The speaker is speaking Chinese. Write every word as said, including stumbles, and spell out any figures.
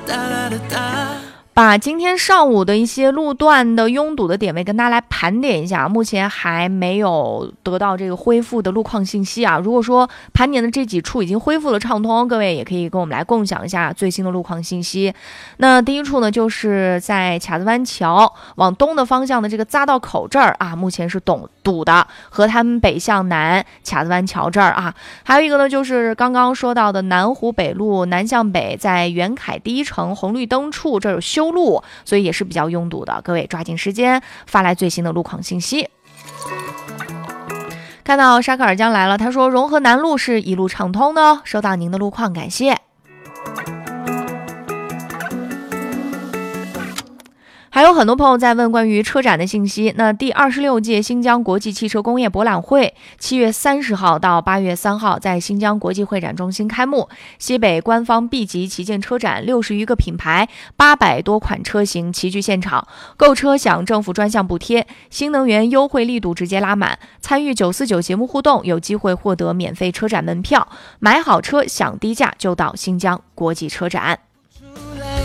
把今天上午的一些路段的拥堵的点位跟大家来盘点一下，目前还没有得到这个恢复的路况信息啊。如果说盘点的这几处已经恢复了畅通，各位也可以跟我们来共享一下最新的路况信息。那第一处呢，就是在卡子湾桥往东的方向的这个匝道口这儿啊，目前是堵堵的，和他们北向南卡子湾桥这儿啊。还有一个呢，就是刚刚说到的南湖北路南向北，在元凯第一城红绿灯处这儿有修路，所以也是比较拥堵的，各位抓紧时间发来最新的路况信息。看到沙克尔江来了，他说融河南路是一路畅通的，收到您的路况，感谢。还有很多朋友在问关于车展的信息。那第二十六届新疆国际汽车工业博览会七月三十号到八月三号在新疆国际会展中心开幕，西北官方 B 级旗舰车展，六十余个品牌，八百多款车型齐聚现场，购车享政府专项补贴，新能源优惠力度直接拉满，参与九四九节目互动有机会获得免费车展门票，买好车享低价就到新疆国际车展。